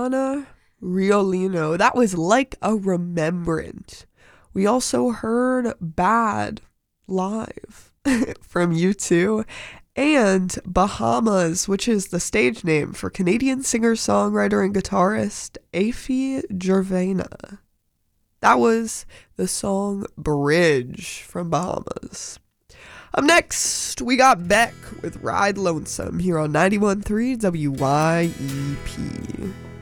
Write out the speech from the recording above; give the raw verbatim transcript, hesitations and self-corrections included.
Giovanna Riolino. That was Like a Remembrance. We also heard Bad live from U two, and Bahamas, which is the stage name for Canadian singer, songwriter, and guitarist Aoife Gervais. That was the song Bridge from Bahamas. Up next, we got Beck with Ride Lonesome here on ninety-one point three W Y E P.